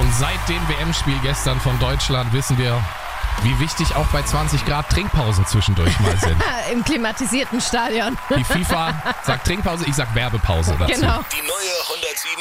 Und seit dem WM-Spiel gestern von Deutschland wissen wir, wie wichtig auch bei 20 Grad Trinkpausen zwischendurch mal sind. Im klimatisierten Stadion. Die FIFA sagt Trinkpause, ich sag Werbepause dazu. Genau. Die neue 107